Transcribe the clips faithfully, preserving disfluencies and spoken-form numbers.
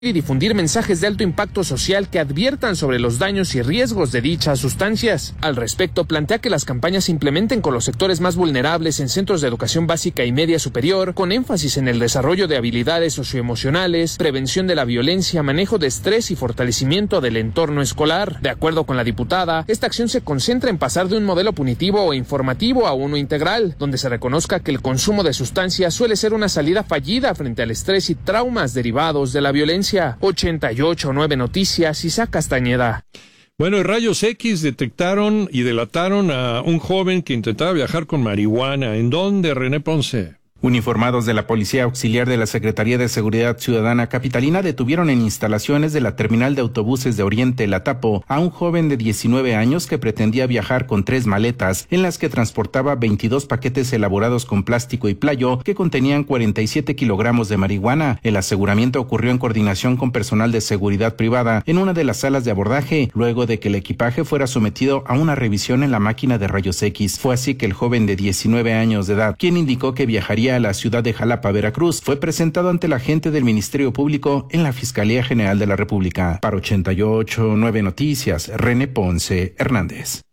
y difundir mensajes de alto impacto social que adviertan sobre los daños y riesgos de dichas sustancias. Al respecto, plantea que las campañas se implementen con los sectores más vulnerables en centros de educación básica y media superior, con énfasis en el desarrollo de habilidades socioemocionales, prevención de la violencia, manejo de estrés y fortalecimiento del entorno escolar. De acuerdo con la diputada, esta acción se concentra en pasar de un modelo punitivo o informativo a uno integral, donde se reconozca que el consumo de sustancias suele ser una salida fallida frente al estrés y traumas derivados de la violencia. ochenta y ocho punto nueve Noticias, Isaac Castañeda. Bueno, y rayos X detectaron y delataron a un joven que intentaba viajar con marihuana. ¿En dónde, René Ponce? Uniformados de la Policía Auxiliar de la Secretaría de Seguridad Ciudadana Capitalina detuvieron en instalaciones de la terminal de autobuses de Oriente La Tapo a un joven de diecinueve años que pretendía viajar con tres maletas en las que transportaba veintidós paquetes elaborados con plástico y playo que contenían cuarenta y siete kilogramos de marihuana. El aseguramiento ocurrió en coordinación con personal de seguridad privada en una de las salas de abordaje, luego de que el equipaje fuera sometido a una revisión en la máquina de rayos X. Fue así que el joven de diecinueve años de edad, quien indicó que viajaría a la ciudad de Jalapa, Veracruz, fue presentado ante la agente del Ministerio Público en la Fiscalía General de la República. Para ochenta y ocho punto nueve Noticias, René Ponce Hernández.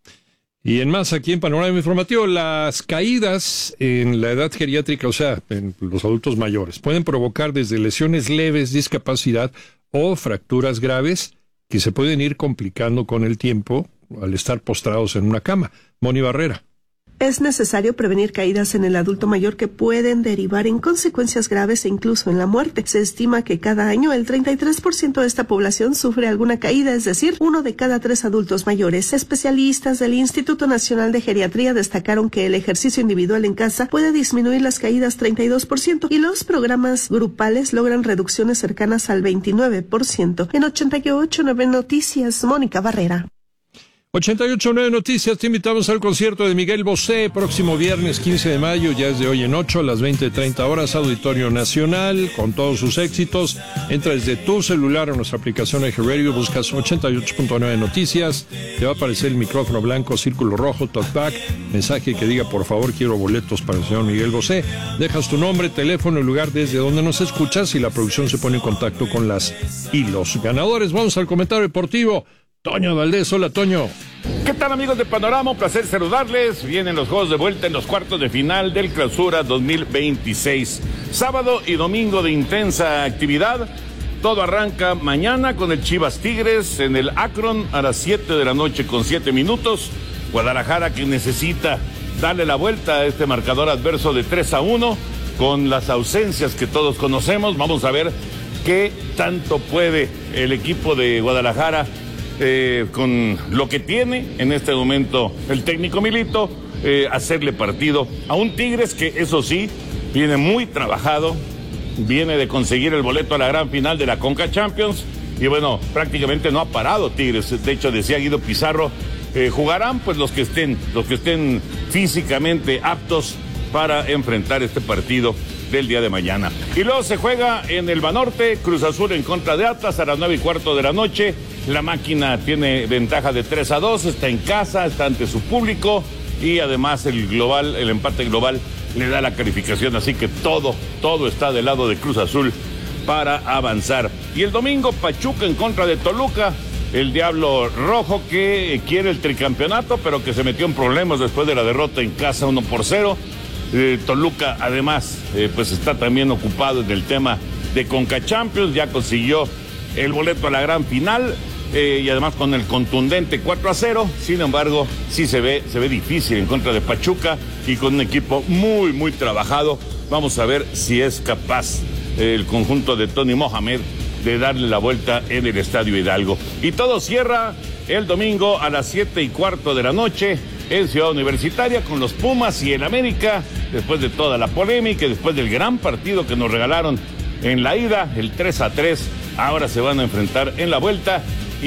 Y en más, aquí en Panorama Informativo, las caídas en la edad geriátrica, o sea, en los adultos mayores, pueden provocar desde lesiones leves, discapacidad o fracturas graves que se pueden ir complicando con el tiempo al estar postrados en una cama. Moni Barrera. Es necesario prevenir caídas en el adulto mayor que pueden derivar en consecuencias graves e incluso en la muerte. Se estima que cada año el treinta y tres por ciento de esta población sufre alguna caída, es decir, uno de cada tres adultos mayores. Especialistas del Instituto Nacional de Geriatría destacaron que el ejercicio individual en casa puede disminuir las caídas treinta y dos por ciento y los programas grupales logran reducciones cercanas al veintinueve por ciento. En ochenta y ocho punto nueve Noticias, Mónica Barrera. ochenta y ocho punto nueve Noticias, te invitamos al concierto de Miguel Bosé, próximo viernes quince de mayo, ya es de hoy en ocho, a las veinte treinta horas, Auditorio Nacional, con todos sus éxitos. Entra desde tu celular a nuestra aplicación Eje Radio, buscas ochenta y ocho punto nueve Noticias, te va a aparecer el micrófono blanco, círculo rojo, talkback, mensaje que diga, por favor, quiero boletos para el señor Miguel Bosé. Dejas tu nombre, teléfono, el lugar desde donde nos escuchas y la producción se pone en contacto con las y los ganadores. Vamos al comentario deportivo. Toño Valdés, hola Toño. ¿Qué tal, amigos de Panorama? Un placer saludarles. Vienen los juegos de vuelta en los cuartos de final del Clausura dos mil veintiséis. Sábado y domingo de intensa actividad. Todo arranca mañana con el Chivas Tigres en el Akron a las siete de la noche con siete minutos. Guadalajara, que necesita darle la vuelta a este marcador adverso de tres a uno con las ausencias que todos conocemos. Vamos a ver qué tanto puede el equipo de Guadalajara Eh, con lo que tiene en este momento el técnico Milito, eh, hacerle partido a un Tigres que, eso sí, viene muy trabajado, viene de conseguir el boleto a la gran final de la Conca Champions y bueno, prácticamente no ha parado Tigres. De hecho, decía Guido Pizarro, eh, jugarán pues los que estén, los que estén físicamente aptos para enfrentar este partido del día de mañana. Y luego se juega en el Banorte, Cruz Azul en contra de Atlas a las nueve y cuarto de la noche. La máquina tiene ventaja de tres a dos, está en casa, está ante su público y además el global, el empate global le da la calificación, así que todo, todo está del lado de Cruz Azul para avanzar. Y el domingo, Pachuca en contra de Toluca, el Diablo Rojo que quiere el tricampeonato, pero que se metió en problemas después de la derrota en casa uno por cero. Eh, Toluca además eh, pues está también ocupado en el tema de Conca Champions, ya consiguió el boleto a la gran final eh, y además con el contundente cuatro a cero, sin embargo sí se ve, se ve difícil en contra de Pachuca y con un equipo muy muy trabajado. Vamos a ver si es capaz eh, el conjunto de Tony Mohamed de darle la vuelta en el Estadio Hidalgo. Y todo cierra el domingo a las siete y cuarto de la noche en Ciudad Universitaria con los Pumas y el América, después de toda la polémica, después del gran partido que nos regalaron en la ida, el tres a tres, ahora se van a enfrentar en la vuelta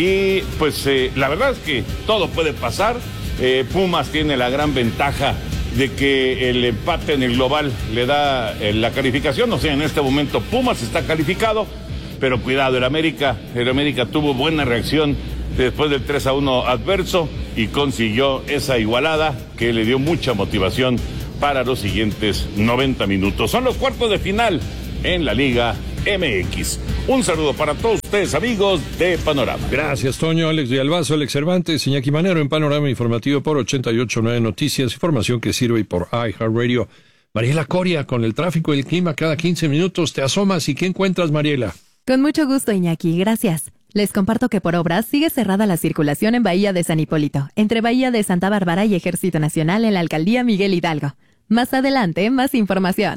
y pues eh, la verdad es que todo puede pasar. eh, Pumas tiene la gran ventaja de que el empate en el global le da eh, la calificación, o sea, en este momento Pumas está calificado, pero cuidado, el América, el América tuvo buena reacción después del tres a uno adverso y consiguió esa igualada que le dio mucha motivación para los siguientes noventa minutos. Son los cuartos de final en la Liga M X. Un saludo para todos ustedes, amigos de Panorama. Gracias, Toño, Alex de Albazo, Alex Cervantes, Iñaki Manero en Panorama Informativo por ochenta y ocho punto nueve Noticias, información que sirve por iHeartRadio. Mariela Coria, con el tráfico y el clima cada quince minutos, te asomas y ¿qué encuentras, Mariela? Con mucho gusto, Iñaki, gracias. Les comparto que por obras sigue cerrada la circulación en Bahía de San Hipólito, entre Bahía de Santa Bárbara y Ejército Nacional en la Alcaldía Miguel Hidalgo. Más adelante, más información.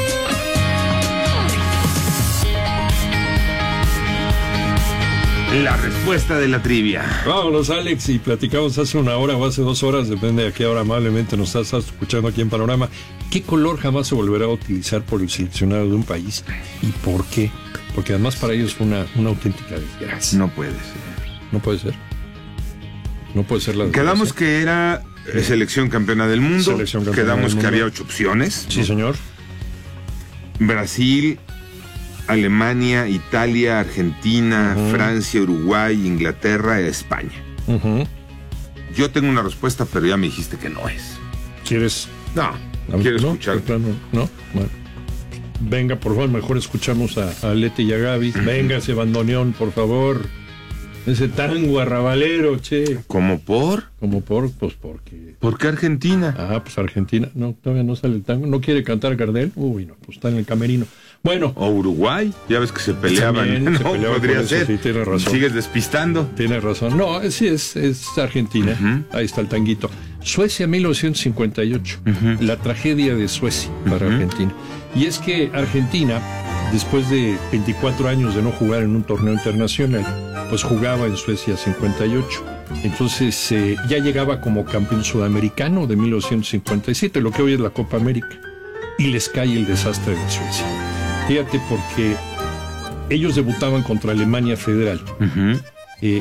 La respuesta de la trivia. Vámonos, Alex, y platicamos hace una hora o hace dos horas, depende de a qué hora amablemente nos estás escuchando aquí en Panorama. ¿Qué color jamás se volverá a utilizar por el seleccionado de un país? ¿Y por qué? Porque además para ellos fue una, una auténtica desgracia. No puede ser. No puede ser. No puede ser la desgracia. Quedamos que era eh, selección campeona del mundo. Selección campeona Quedamos del que mundo. había ocho opciones. Sí, señor. Brasil, Alemania, Italia, Argentina, uh-huh. Francia, Uruguay, Inglaterra, España. Uh-huh. Yo tengo una respuesta, pero ya me dijiste que no es. ¿Quieres? No, quiero no, escuchar. No, no, bueno. Venga, por favor, mejor escuchamos a, a Leti y a Gaby. Uh-huh. Venga ese bandoneón, por favor. Ese tango arrabalero, che. ¿Cómo por? ¿Cómo por? Pues porque... ¿Por qué Argentina? Ah, pues Argentina. No, todavía no sale el tango. ¿No quiere cantar Gardel? Uy, no, pues está en el camerino. Bueno. O Uruguay, ya ves que se peleaban. También, no, se peleaban podría eso, ser. Sí, tienes razón. Sigues despistando. Tienes razón. No, sí, es, es Argentina. Uh-huh. Ahí está el tanguito. Suecia, mil novecientos cincuenta y ocho. Uh-huh. La tragedia de Suecia para uh-huh. Argentina. Y es que Argentina, después de veinticuatro años de no jugar en un torneo internacional, pues jugaba en Suecia cincuenta y ocho. Entonces eh, ya llegaba como campeón sudamericano de mil novecientos cincuenta y siete, lo que hoy es la Copa América. Y les cae el desastre de Suecia. Fíjate, porque ellos debutaban contra Alemania Federal. Uh-huh. Eh,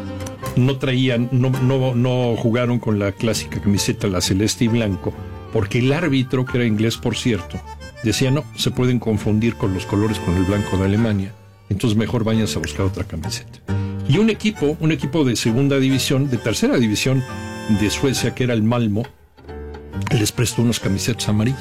no traían, no, no, no jugaron con la clásica camiseta, la celeste y blanco, porque el árbitro, que era inglés por cierto, decía no, se pueden confundir con los colores con el blanco de Alemania, entonces mejor váyanse a buscar otra camiseta. Y un equipo, un equipo de segunda división, de tercera división de Suecia, que era el Malmo, les prestó unas camisetas amarillas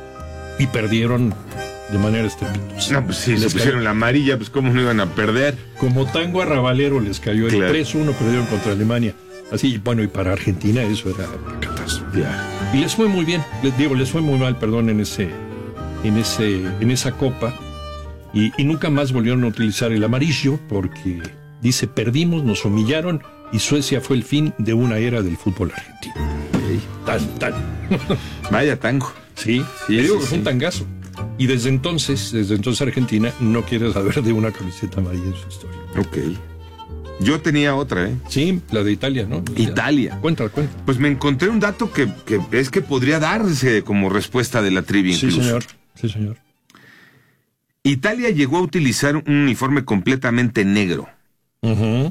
y perdieron de manera estrepitosa. No, pues sí, les se pusieron la amarilla, pues cómo no iban a perder. Como tango arrabalero les cayó, el claro. tres uno perdieron contra Alemania. Así, bueno, y para Argentina eso era una catástrofe. Yeah. Y les fue muy bien, les digo, les fue muy mal, perdón, en ese, en ese, en esa copa. Y, y nunca más volvieron a utilizar el amarillo porque, dice, perdimos, nos humillaron y Suecia fue el fin de una era del fútbol argentino. Okay. Tan, tan. Vaya tango. Sí, sí, digo sí, que fue sí. un tangazo. Y desde entonces, desde entonces Argentina no quiere saber de una camiseta amarilla en su historia. Ok. Yo tenía otra, ¿eh? Sí, la de Italia, ¿no? Italia. Cuéntala, cuéntala. Pues me encontré un dato que, que es que podría darse como respuesta de la trivia incluso. Sí, señor. Sí, señor. Italia llegó a utilizar un uniforme completamente negro. Uh-huh.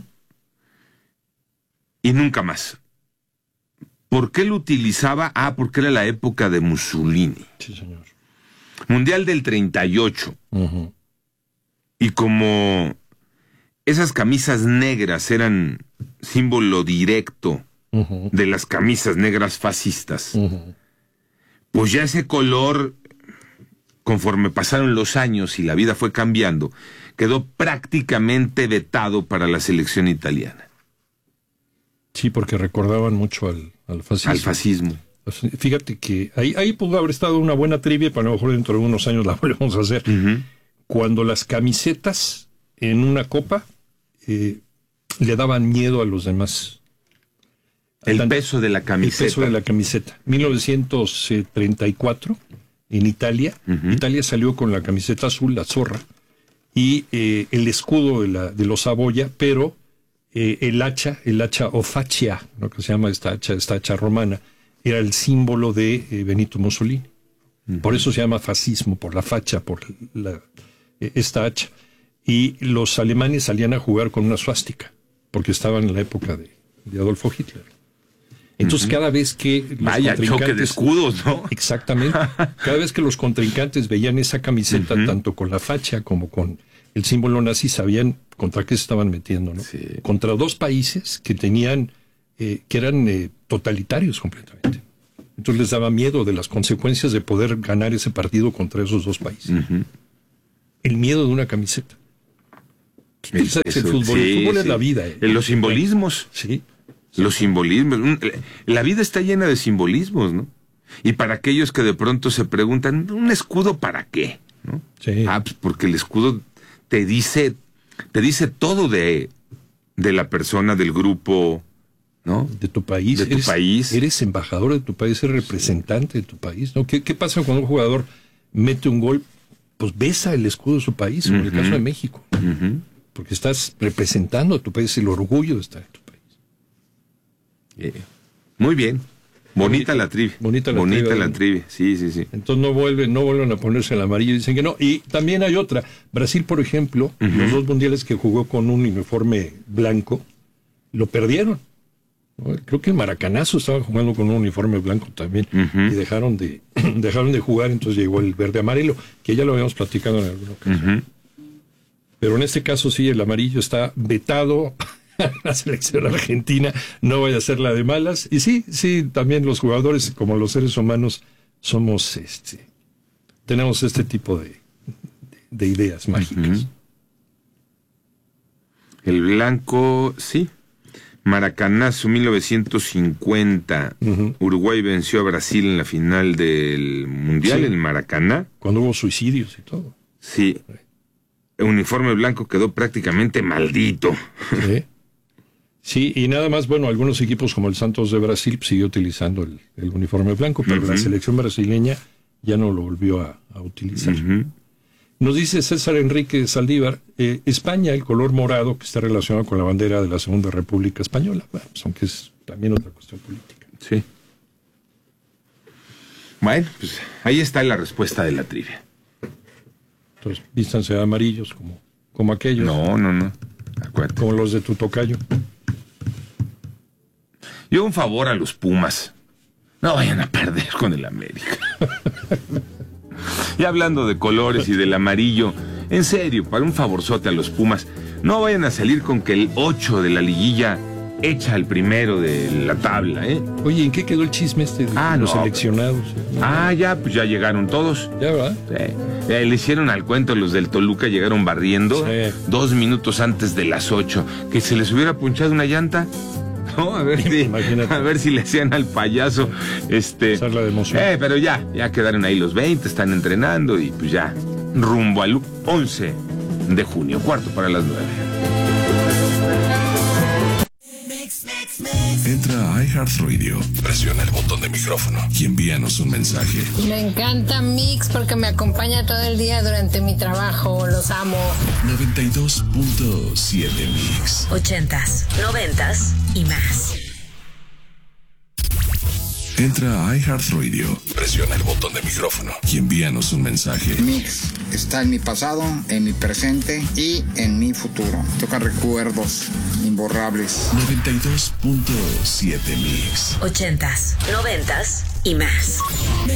Y nunca más. ¿Por qué lo utilizaba? Ah, porque era la época de Mussolini. Sí, señor. Mundial del treinta y ocho. Uh-huh. Y como esas camisas negras eran símbolo directo uh-huh. de las camisas negras fascistas, uh-huh. pues ya ese color, conforme pasaron los años y la vida fue cambiando, quedó prácticamente vetado para la selección italiana. Sí, porque recordaban mucho al, al fascismo. Al fascismo. Fíjate que ahí, ahí pudo haber estado una buena trivia, pero a lo mejor dentro de unos años la volvemos a hacer. Uh-huh. Cuando las camisetas en una copa eh, le daban miedo a los demás. El Tan, peso de la camiseta. El peso de la camiseta. mil novecientos treinta y cuatro, en Italia. Uh-huh. Italia salió con la camiseta azul, la zorra, y eh, el escudo de, la, de los Saboya, pero eh, el hacha, el hacha o faccia, lo que se llama esta hacha, esta hacha romana, era el símbolo de eh, Benito Mussolini. Uh-huh. Por eso se llama fascismo, por la facha, por la, eh, esta hacha. Y los alemanes salían a jugar con una suástica, porque estaban en la época de, de Adolfo Hitler. Entonces, uh-huh. cada vez que los Vaya choque de escudos, ¿no? Exactamente. Cada vez que los contrincantes veían esa camiseta, uh-huh. tanto con la facha como con el símbolo nazi, sabían contra qué se estaban metiendo, ¿no? Sí. Contra dos países que tenían, eh, que eran eh, totalitarios completamente. Entonces les daba miedo de las consecuencias de poder ganar ese partido contra esos dos países. Uh-huh. el miedo de una camiseta. El, es el eso, fútbol, sí, el fútbol sí. es la vida. Eh. Los simbolismos. Sí. Los simbolismos. La vida está llena de simbolismos, ¿no? Y para aquellos que de pronto se preguntan, ¿un escudo para qué? ¿No? Sí. Ah, pues porque el escudo te dice, te dice todo de, de la persona, del grupo, ¿no? De tu país. De tu eres, país. Eres embajador de tu país, eres representante de tu país, ¿no? ¿Qué, qué pasa cuando un jugador mete un gol? Pues besa el escudo de su país, como uh-huh. en el caso de México. Uh-huh. Porque estás representando a tu país, el orgullo de estar en tu país. Eh, muy bien. Bonita, bonita la trivia. Bonita la bonita trivia. la trivia, sí, sí, sí. Entonces no vuelven, no vuelven a ponerse el amarillo, dicen que no. Y también hay otra. Brasil, por ejemplo, uh-huh. los dos mundiales que jugó con un uniforme blanco, lo perdieron. ¿No? Creo que el Maracanazo estaba jugando con un uniforme blanco también uh-huh. y dejaron de dejaron de jugar, entonces llegó el verde amarelo, que ya lo habíamos platicado en alguna ocasión. Uh-huh. Pero en este caso sí, el amarillo está vetado. La selección argentina no vaya a ser la de malas. Y sí, sí, también los jugadores, como los seres humanos, somos este, tenemos este tipo de, de, de ideas mágicas. Uh-huh. El blanco, sí. Maracanazo, mil novecientos cincuenta. Uh-huh. Uruguay venció a Brasil en la final del Mundial sí. en Maracaná. Cuando hubo suicidios y todo. Sí. El uniforme blanco quedó prácticamente maldito. Sí. Sí, y nada más, bueno, algunos equipos como el Santos de Brasil siguió utilizando el, el uniforme blanco, pero uh-huh. la selección brasileña ya no lo volvió a, a utilizar. Uh-huh. Nos dice César Enrique Saldívar, eh, España, el color morado que está relacionado con la bandera de la Segunda República Española, bueno, pues aunque es también otra cuestión política. Sí. Bueno, pues ahí está la respuesta de la trivia. Entonces, vístanse de amarillos como, como aquellos. No, no, no. Acuérdate. Como los de tu tocayo. Yo un favor a los Pumas. No vayan a perder con el América. Y hablando de colores y del amarillo, en serio, para un favorzote a los Pumas, no vayan a salir con que el ocho de la liguilla echa al primero de la tabla, ¿eh? Oye, ¿en qué quedó el chisme este de ah, los no, seleccionados? Pero... Ah, ya, pues ya llegaron todos. ¿Ya, verdad? Sí. Ya, le hicieron al cuento, los del Toluca llegaron barriendo sí. dos minutos antes de las ocho. Que se les hubiera punchado una llanta. No, a ver si, a ver si le hacían al payaso, este, la de emoción. Eh, pero ya, ya quedaron ahí los veinte, están entrenando y pues ya, rumbo al once de junio, cuarto para las nueve. Entra a iHeartRadio, presiona el botón de micrófono y envíanos un mensaje. Me encanta Mix porque me acompaña todo el día durante mi trabajo, los amo. noventa y dos punto siete Mix. Ochentas, noventas y más. Entra a iHeartRadio, presiona el botón de micrófono y envíanos un mensaje. Mix está en mi pasado, en mi presente y en mi futuro. Toca recuerdos imborrables. noventa y dos punto siete Mix. Ochentas, noventas y más.